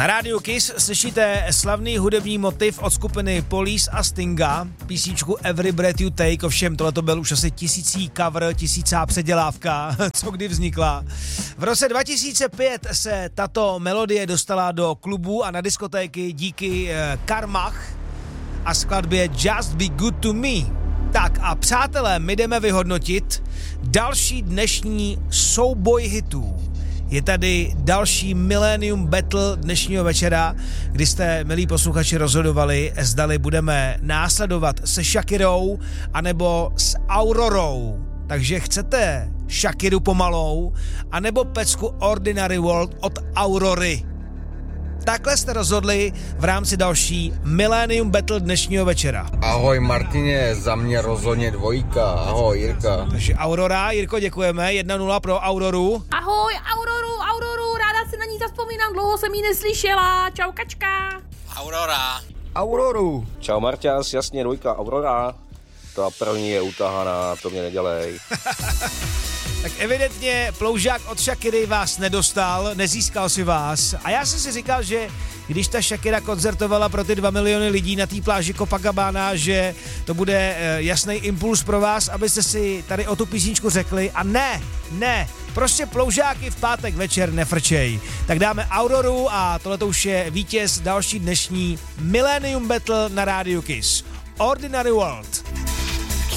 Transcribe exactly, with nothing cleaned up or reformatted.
Na rádiu Kiss slyšíte slavný hudební motiv od skupiny Police a Stinga, písničku Every Breath You Take, ovšem tohle to byl už asi tisící cover, tisícá předělávka, co kdy vznikla. V roce dva tisíce pět se tato melodie dostala do klubů a na diskotéky díky eh, Karmach a skladbě Just Be Good To Me. Tak a přátelé, my jdeme vyhodnotit další dnešní souboj hitů. Je tady další Millennium Battle dnešního večera, kdy jste, milí posluchači, rozhodovali, zdali budeme následovat se Shakirou anebo s Aurorou. Takže chcete Shakiru pomalou anebo pecku Ordinary World od Aurory. Takhle jste rozhodli v rámci další Millennium Battle dnešního večera. Ahoj Martině, za mě rozhodně dvojka. Ahoj Jirka. Takže Aurora, Jirko, děkujeme. jedna nula pro Auroru. Ahoj Auroru, Auroru, ráda si na ní zavzpomínám, dlouho jsem ji neslyšela. Čau kačka. Aurora. Auroru. Čau Marťas, jasně dvojka Aurora. Ta první je utahaná, to mě nedělej. Tak evidentně ploužák od Shakiry vás nedostal, nezískal si vás. A já jsem si říkal, že když ta Shakira koncertovala pro ty dva miliony lidí na té pláži Copacabana, že to bude jasný impuls pro vás, abyste si tady o tu písničku řekli. A ne, ne, prostě ploužáky v pátek večer nefrčej. Tak dáme Auroru a tohle už je vítěz další dnešní Millennium Battle na rádiu Kiss. Ordinary World.